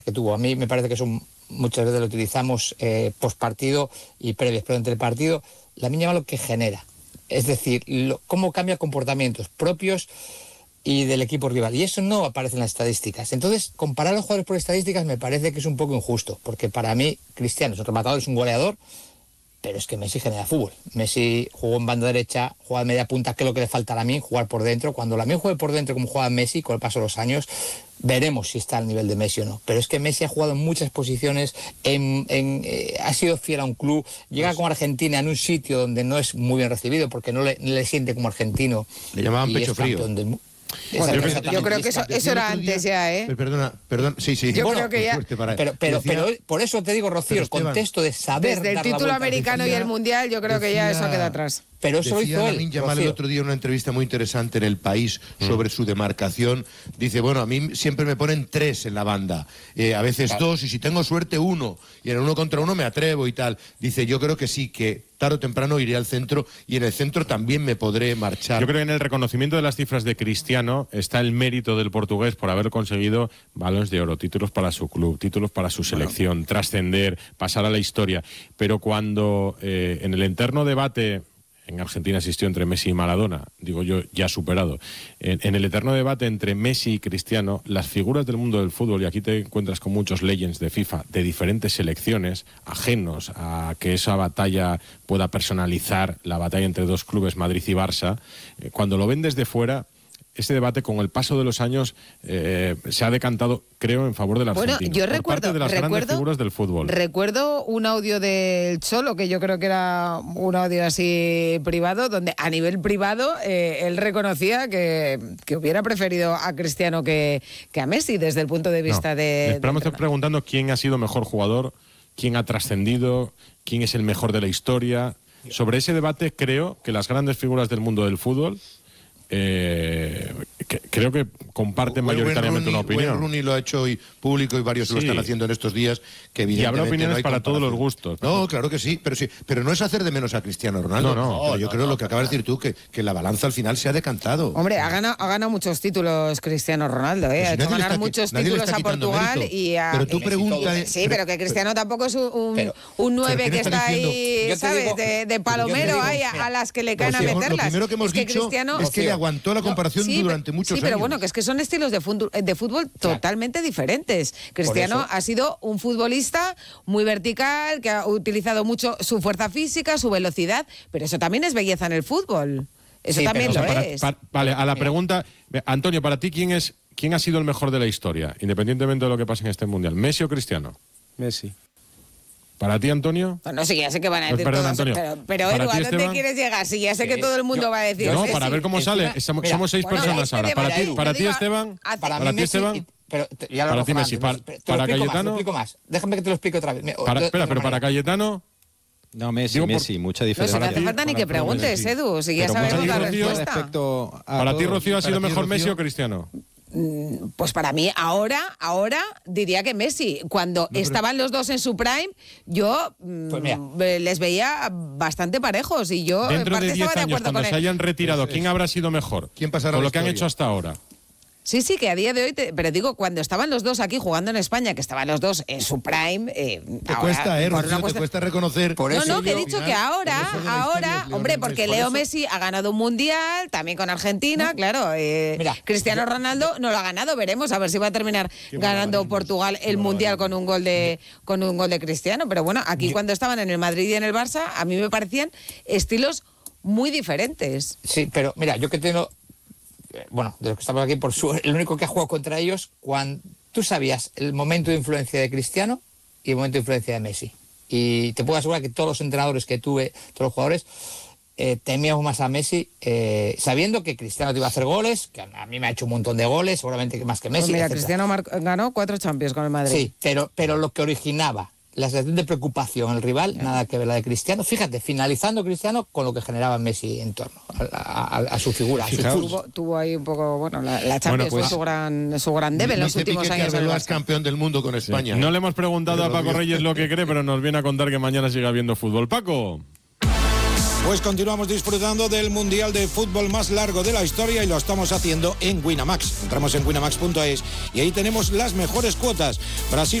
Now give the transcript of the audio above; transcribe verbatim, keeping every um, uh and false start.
que tuvo. A mí me parece que son muchas veces lo utilizamos eh, post partido y previos, pero entre el partido, Lamine Yamal lo que genera, es decir, lo, cómo cambia comportamientos propios y del equipo rival, y eso no aparece en las estadísticas. Entonces, comparar a los jugadores por estadísticas me parece que es un poco injusto, porque para mí Cristiano es un rematador, es un goleador, pero es que Messi genera fútbol. Messi jugó en banda derecha, juega en media punta, que es lo que le falta a Lamine, jugar por dentro. Cuando Lamine juegue por dentro como juega Messi, con el paso de los años, veremos si está al nivel de Messi o no. Pero es que Messi ha jugado en muchas posiciones, en, en, eh, ha sido fiel a un club, llega pues, con Argentina en un sitio donde no es muy bien recibido, porque no le, no le siente como argentino. Le llamaban pecho frío. Del, Bueno, yo, creo, yo creo que eso, eso era antes ya, ¿eh? Perdona, perdón, sí, sí. Yo bueno, creo que ya. Para, pero, pero, decía, pero por eso te digo, Rocío, el Esteban, contexto de saber. Desde el título americano decía, y el mundial, yo creo decía, que ya eso queda atrás. Pero eso decía lo hizo Lamine Yamal el otro día en una entrevista muy interesante en El País sobre mm. su demarcación. Dice, bueno, a mí siempre me ponen tres en la banda, eh, a veces claro. dos, y si tengo suerte uno, y en el uno contra uno me atrevo y tal. Dice, yo creo que sí, que tarde o temprano iré al centro y en el centro también me podré marchar. Yo creo que en el reconocimiento de las cifras de Cristiano está el mérito del portugués por haber conseguido balones de oro, títulos para su club, títulos para su selección, bueno. trascender, pasar a la historia. Pero cuando eh, en el eterno debate en Argentina existió entre Messi y Maradona, digo yo, ya superado. En, en el eterno debate entre Messi y Cristiano, las figuras del mundo del fútbol, y aquí te encuentras con muchos legends de FIFA, de diferentes selecciones, ajenos a que esa batalla pueda personalizar la batalla entre dos clubes, Madrid y Barça, eh, cuando lo ven desde fuera, ese debate con el paso de los años eh, se ha decantado, creo, en favor del argentino. Bueno, yo recuerdo, parte de las recuerdo, grandes figuras del fútbol. Recuerdo un audio del Cholo, que yo creo que era un audio así privado, donde a nivel privado eh, él reconocía que, que hubiera preferido a Cristiano que, que a Messi desde el punto de vista no, de... Esperamos estar preguntando quién ha sido mejor jugador, quién ha trascendido, quién es el mejor de la historia. Sobre ese debate creo que las grandes figuras del mundo del fútbol Eh, que, creo que comparten mayoritariamente Rooney, una opinión. Wayne Rooney lo ha hecho hoy público y varios sí. lo están haciendo en estos días. Que evidentemente y habrá opiniones no hay para todos los gustos. No, claro que sí, pero sí, pero no es hacer de menos a Cristiano Ronaldo. No, no. Pero yo no, creo no, lo que acabas de decir tú, que, que la balanza al final se ha decantado. Hombre, ha ganado, ha ganado muchos títulos Cristiano Ronaldo, ¿eh? Ha hecho ganar muchos títulos a Portugal mérito. y a... Pero tú preguntas... Sí, pero que Cristiano tampoco es un, pero, un nueve que está ahí, ¿sabes? Digo, de, de palomero digo, ahí mira, a las que le caen a meterlas. Lo primero que hemos es que dicho Cristiano, es que le aguantó la comparación sí, durante muchos sí, pero años. bueno, que es que son estilos de fútbol, de fútbol claro. totalmente diferentes. Cristiano ha sido un futbolista muy vertical, que ha utilizado mucho su fuerza física, su velocidad, pero eso también es belleza en el fútbol. Eso sí, también pero, lo o sea, es. Para, para, vale, a la pregunta, Antonio, para ti, ¿quién es quién ha sido el mejor de la historia, independientemente de lo que pase en este Mundial? ¿Messi o Cristiano? Messi. ¿Para ti, Antonio? Bueno, sí, ya sé que van a decir Perdón, todos, Antonio. pero, pero Edu, ¿a dónde quieres llegar? Sí, ya sé que todo el mundo yo, va a decir. No, sí, para sí. ver cómo Encima, sale. Somos, mira, somos seis bueno, personas este ahora. Para ti, Edu, para ti digo, Esteban. hace, para, para mí ti, Esteban. Y, pero te, ya lo para ti, Messi. Para, te para lo Cayetano. Más, te lo explico más. Déjame que te lo explique otra vez. Para, espera, pero para Cayetano. No, Messi, Digo, Messi, por, mucha diferencia. No, si no hace falta ni que preguntes, Edu, si ya pero sabemos la Rocío, respuesta. Para ti, Rocío, ¿ha sido mejor Messi o Cristiano? Pues para mí, ahora, ahora diría que Messi. Cuando no, estaban los dos en su prime, yo pues les veía bastante parejos y yo dentro en parte de diez estaba de años, cuando se hayan retirado, ¿quién habrá sido mejor? ¿Quién pasará con lo la que han historia? hecho hasta ahora? Sí, sí, que a día de hoy, te, pero digo, cuando estaban los dos aquí jugando en España, que estaban los dos en su prime... Eh, te ahora, cuesta, ¿eh? Rocío, cuesta... te cuesta reconocer... Por eso no, no, que he dicho final, que ahora, ahora, hombre, porque Leo eso... Messi ha ganado un Mundial, también con Argentina, no. claro, eh, Mira, Cristiano yo... Ronaldo no lo ha ganado, veremos, a ver si va a terminar Qué ganando Portugal el Mundial con un gol de con un gol de Cristiano, pero bueno, aquí yo... cuando estaban en el Madrid y en el Barça, a mí me parecían estilos muy diferentes. Sí, pero mira, yo que tengo... Bueno, de los que estamos aquí, por su, el único que ha jugado contra ellos, cuando tú sabías el momento de influencia de Cristiano y el momento de influencia de Messi. Y te puedo asegurar que todos los entrenadores que tuve, todos los jugadores, eh, temíamos más a Messi, eh, sabiendo que Cristiano te iba a hacer goles, que a mí me ha hecho un montón de goles, seguramente más que Messi. Pues mira, etcétera. Cristiano mar- ganó cuatro Champions con el Madrid. Sí, pero, pero lo que originaba la sensación de preocupación el rival, yeah. nada que ver la de Cristiano. Fíjate, finalizando Cristiano con lo que generaba Messi en torno a, a, a su figura. A su tuvo, tuvo ahí un poco, bueno, la, la Champions bueno, pues, fue su gran, su gran debe en los últimos Piqué años. Que es campeón del mundo con España. Sí. No le hemos preguntado pero a Paco Reyes lo que cree, pero nos viene a contar que mañana siga viendo fútbol. Paco. Pues continuamos disfrutando del Mundial de Fútbol más largo de la historia y lo estamos haciendo en Winamax. Entramos en winamax punto es y ahí tenemos las mejores cuotas. Brasil